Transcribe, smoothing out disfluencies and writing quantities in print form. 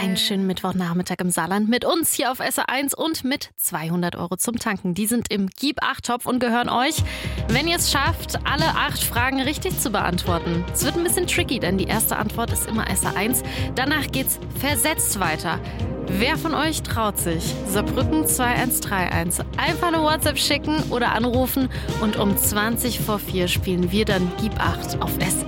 Einen schönen Mittwochnachmittag im Saarland mit uns hier auf SR1 und mit 200 € zum Tanken. Die sind im Gib-8-Topf und gehören euch, wenn ihr es schafft, alle 8 Fragen richtig zu beantworten. Es wird ein bisschen tricky, denn die erste Antwort ist immer SR1. Danach geht's versetzt weiter. Wer von euch traut sich? Saarbrücken 2131. Einfach eine WhatsApp schicken oder anrufen und um 20 vor 4 spielen wir dann Gib 8 auf SR1.